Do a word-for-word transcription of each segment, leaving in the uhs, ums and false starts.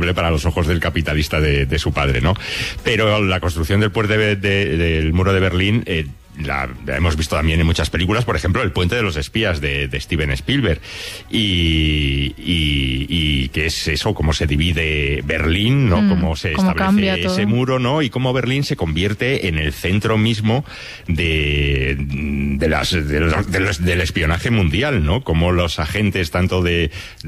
aceptable para los ojos del capitalista de, de su padre, ¿no? Pero la construcción del puente de, de, del muro de Berlín eh, La, la hemos visto también en muchas películas, por ejemplo, El puente de los espías de, de Steven Spielberg, y, y, y que es eso, cómo se divide Berlín, ¿no? Mm, cómo se cómo establece ese muro, ¿no? Y cómo Berlín se convierte en el centro mismo de, de las, de los, de los, del espionaje mundial, ¿no? Como los agentes tanto de,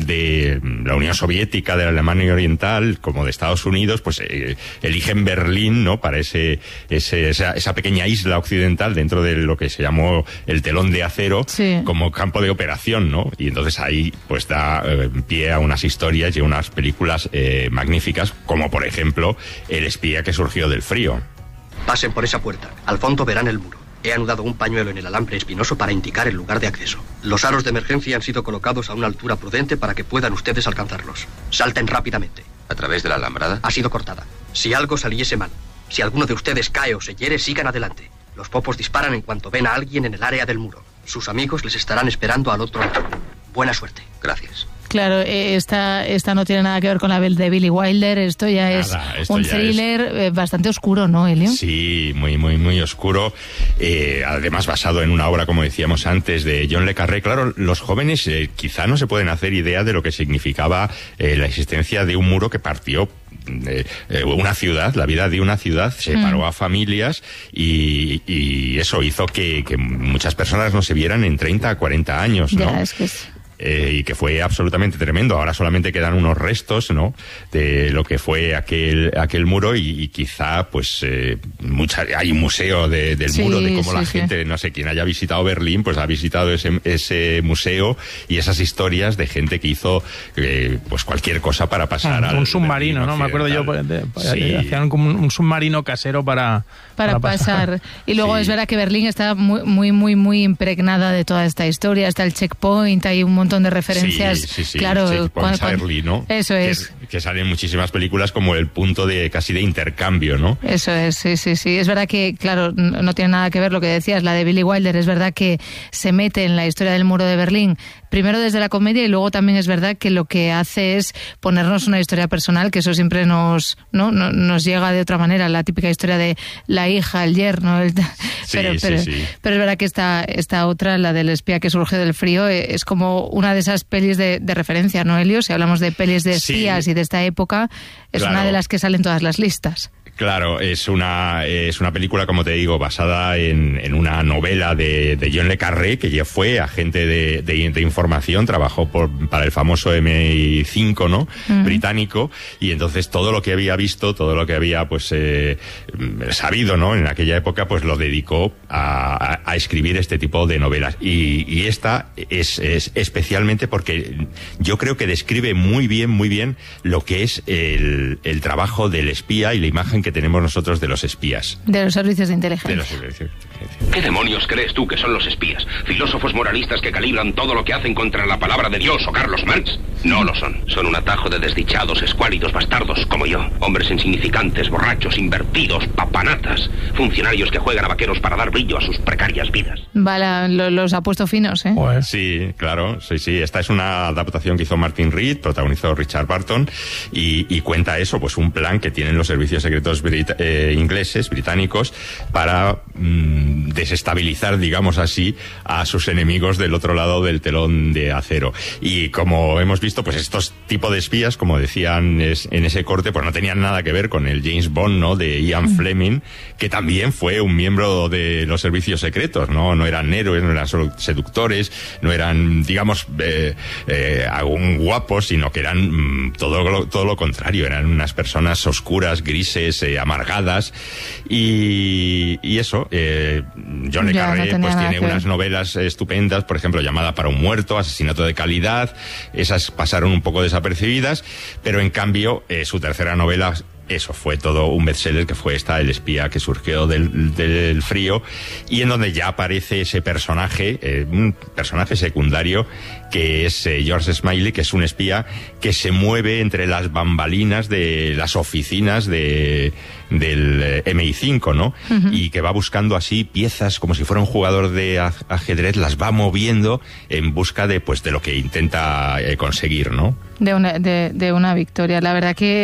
de la Unión Soviética, de la Alemania Oriental, como de Estados Unidos, pues eh, eligen Berlín, ¿no? Para ese, ese esa, esa pequeña isla occidental dentro de lo que se llamó el telón de acero, sí, como campo de operación, ¿no? Y entonces ahí pues da eh, pie a unas historias y a unas películas eh, magníficas, como por ejemplo El espía que surgió del frío. Pasen por esa puerta. Al fondo verán el muro. He anudado un pañuelo en el alambre espinoso para indicar el lugar de acceso. Los aros de emergencia han sido colocados a una altura prudente para que puedan ustedes alcanzarlos. Salten rápidamente. ¿A través de la alambrada? Ha sido cortada. Si algo saliese mal, si alguno de ustedes cae o se hiere, sigan adelante. Los popos disparan en cuanto ven a alguien en el área del muro. Sus amigos les estarán esperando al otro lado. Buena suerte. Gracias. Claro, esta, esta no tiene nada que ver con la de Billy Wilder, esto ya nada, es esto un ya thriller es... bastante oscuro, ¿no, Elio? Sí, muy, muy, muy oscuro, eh, además basado en una obra, como decíamos antes, de John le Carré. Claro, los jóvenes eh, quizá no se pueden hacer idea de lo que significaba eh, la existencia de un muro que partió Eh, eh, una ciudad, la vida de una ciudad, separó mm. a familias y, y eso hizo que, que muchas personas no se vieran en treinta a cuarenta años, ¿no? Ya, es que es... Eh, y que fue absolutamente tremendo. Ahora solamente quedan unos restos, ¿no?, de lo que fue aquel aquel muro, y, y quizá pues eh, mucha, hay un museo de, del sí, muro, de cómo sí, la gente, sí. no sé, quien haya visitado Berlín pues ha visitado ese, ese museo y esas historias de gente que hizo eh, pues cualquier cosa para pasar ah, al un submarino, ¿no? Me acuerdo yo de, de, sí. hacían como un, un submarino casero para para, para pasar. pasar y luego sí. es verdad que Berlín está muy muy muy muy impregnada de toda esta historia. Está el checkpoint, hay un montón de referencias, sí, sí, sí, claro, Checkpoint Charlie, ¿no? Eso es. Que, que salen muchísimas películas como el punto de casi de intercambio, ¿no? Eso es, sí, sí, sí. Es verdad que, claro, no tiene nada que ver lo que decías, la de Billy Wilder, es verdad que se mete en la historia del muro de Berlín, primero desde la comedia, y luego también es verdad que lo que hace es ponernos una historia personal, que eso siempre nos, ¿no? nos llega de otra manera, la típica historia de la hija, el yerno, el... Sí, pero, sí, pero, sí. pero es verdad que esta, esta otra, la del espía que surge del frío, es como una de esas pelis de, de referencia, ¿no, Elio? Si hablamos de pelis de espías sí. y de esta época, es claro. una de las que salen todas las listas. Claro, es una es una película, como te digo, basada en, en una novela de, de John le Carré, que ya fue agente de, de, de información, trabajó por, para el famoso eme i cinco, ¿no? Uh-huh. británico, y entonces todo lo que había visto, todo lo que había pues eh, sabido, ¿no?, en aquella época, pues lo dedicó a, a, a escribir este tipo de novelas. Y, y esta es, es especialmente porque yo creo que describe muy bien, muy bien lo que es el, el trabajo del espía y la imagen que tenemos nosotros de los espías. De los servicios de inteligencia. De los servicios de inteligencia. ¿Qué demonios crees tú que son los espías? ¿Filósofos moralistas que calibran todo lo que hacen contra la palabra de Dios o Carlos Marx? No lo son. Son un atajo de desdichados, escuálidos bastardos como yo. Hombres insignificantes, borrachos, invertidos, papanatas. Funcionarios que juegan a vaqueros para dar brillo a sus precarias vidas. Vale, lo, los ha puesto finos, ¿eh? Pues sí, claro, sí, sí. Esta es una adaptación que hizo Martin Reed, protagonizó Richard Burton, y, y cuenta eso, pues un plan que tienen los servicios secretos brit- eh, ingleses, británicos, para mmm, desestabilizar, digamos así, a sus enemigos del otro lado del telón de acero. Y como hemos visto, pues estos tipos de espías, como decían es, en ese corte, pues no tenían nada que ver con el James Bond, ¿no?, de Ian mm. Fleming, que también fue un miembro de los servicios secretos, ¿no? No eran héroes, no eran solo seductores, no eran, digamos, eh, eh, aún guapos, sino que eran mmm, todo, lo, todo lo contrario, eran unas personas oscuras, grises, eh, amargadas, y, y eso, eh, John le Carré no pues tiene unas novelas estupendas, por ejemplo, Llamada para un muerto, Asesinato de calidad, esas pasaron un poco desapercibidas, pero en cambio eh, su tercera novela, eso fue todo un bestseller, que fue esta, El espía que surgió del, del frío, y en donde ya aparece ese personaje, eh, un personaje secundario, que es eh, George Smiley, que es un espía que se mueve entre las bambalinas de las oficinas de del eh, eme i cinco, ¿no? Uh-huh. Y que va buscando así piezas, como si fuera un jugador de ajedrez, las va moviendo en busca de, pues, de lo que intenta eh, conseguir, ¿no? De una, de, de una victoria. La verdad que